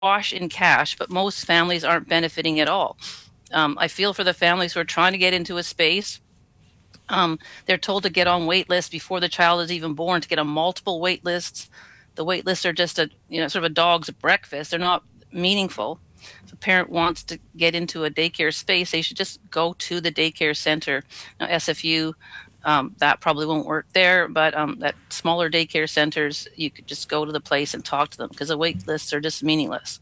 wash in cash, but most families aren't benefiting at all. I feel for the families who are trying to get into a space. They're told to get on wait lists before the child is even born, to get on multiple wait lists. The wait lists are just sort of a dog's breakfast. They're not meaningful. If a parent wants to get into a daycare space, they should just go to the daycare center. Now, SFU, that probably won't work there, but at smaller daycare centers, you could just go to the place and talk to them, because the wait lists are just meaningless.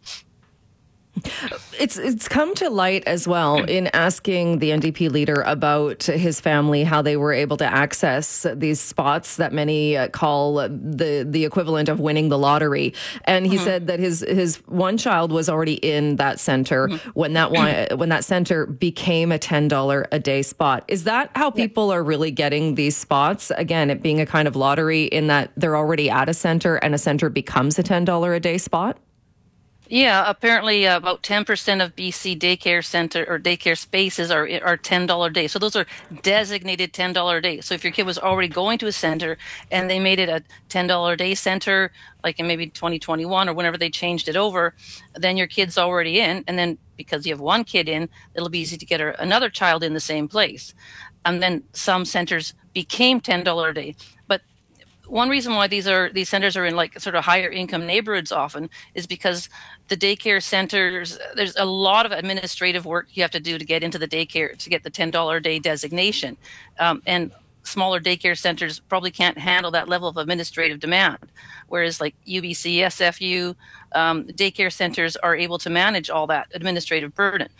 It's come to light as well in asking the NDP leader about his family, how they were able to access these spots that many call the equivalent of winning the lottery. And he said that his one child was already in that center when that center became a $10 a day spot. Is that how people are really getting these spots? Again, it being a kind of lottery in that they're already at a center and a center becomes a $10 a day spot? Yeah, apparently about 10% of BC daycare center or daycare spaces are $10 a day. So those are designated $10 a day. So if your kid was already going to a center and they made it a $10 a day center, like in maybe 2021 or whenever they changed it over, then your kid's already in. And then because you have one kid in, it'll be easy to get another child in the same place. And then some centers became $10 a day. But one reason why these centers are in like sort of higher income neighborhoods often is because the daycare centers, there's a lot of administrative work you have to do to get into the daycare to get the $10 a day designation, and smaller daycare centers probably can't handle that level of administrative demand, whereas like UBC, SFU, daycare centers are able to manage all that administrative burden.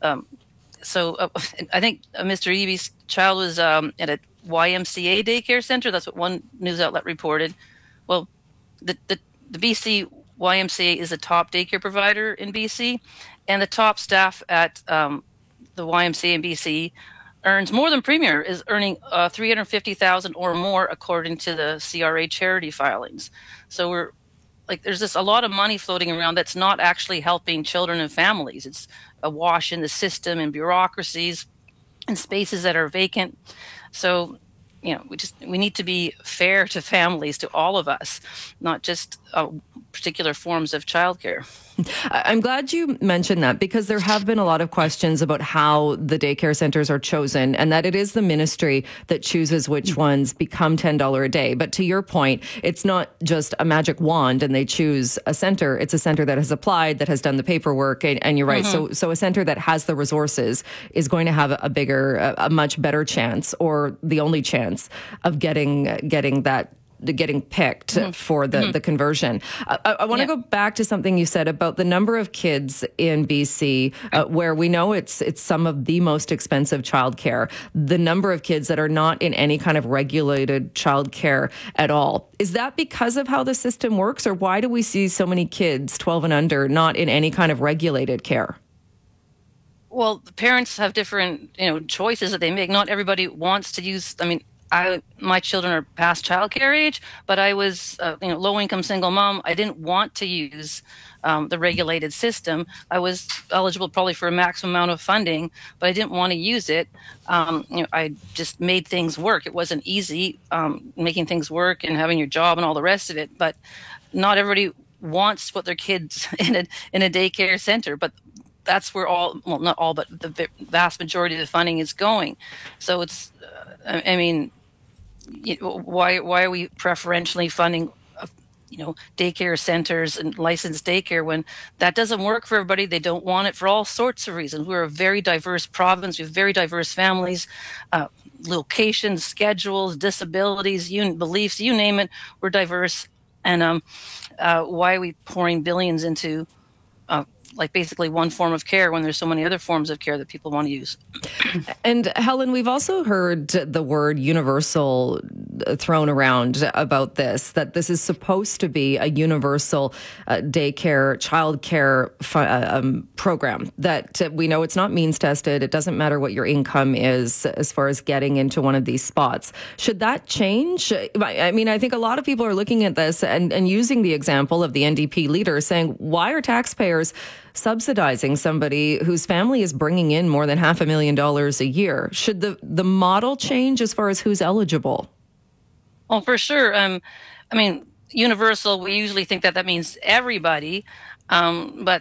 So I think Mr. Eby's child was at a YMCA daycare center. That's what one news outlet reported. Well, the BC YMCA is a top daycare provider in BC, and the top staff at the YMCA in BC earns more than Premier is earning $350,000 or more, according to the CRA charity filings. So we're like, there's just a lot of money floating around that's not actually helping children and families. It's a wash in the system and bureaucracies and spaces that are vacant. So, we need to be fair to families, to all of us, not just particular forms of childcare. I'm glad you mentioned that, because there have been a lot of questions about how the daycare centers are chosen, and that it is the ministry that chooses which ones become $10 a day. But to your point, it's not just a magic wand and they choose a center. It's a center that has applied, that has done the paperwork. And you're right. So a center that has the resources is going to have a much better chance, or the only chance of getting picked for the conversion. I want to go back to something you said about the number of kids in BC, where we know it's some of the most expensive childcare. The number of kids that are not in any kind of regulated childcare at all. Is that because of how the system works, or why do we see so many kids 12 and under not in any kind of regulated care? Well, the parents have different, choices that they make. Not everybody wants to use. I mean, my children are past childcare age, but I was, low income single mom. I didn't want to use the regulated system. I was eligible probably for a maximum amount of funding, but I didn't want to use it. I just made things work. It wasn't easy making things work and having your job and all the rest of it. But not everybody wants to put their kids in a daycare center. But that's where not all, but the vast majority of the funding is going. So it's, why are we preferentially funding, daycare centers and licensed daycare when that doesn't work for everybody? They don't want it for all sorts of reasons. We're a very diverse province. We have very diverse families, locations, schedules, disabilities, beliefs, you name it. We're diverse. And why are we pouring billions into basically one form of care when there's so many other forms of care that people want to use? And Helen, we've also heard the word universal thrown around about this, that this is supposed to be a universal daycare, childcare program, that we know it's not means tested. It doesn't matter what your income is as far as getting into one of these spots. Should that change? I think a lot of people are looking at this and using the example of the NDP leader saying, why are taxpayers subsidizing somebody whose family is bringing in more than $500,000 a year? Should the model change as far as who's eligible? Well, for sure. Universal, we usually think that means everybody. But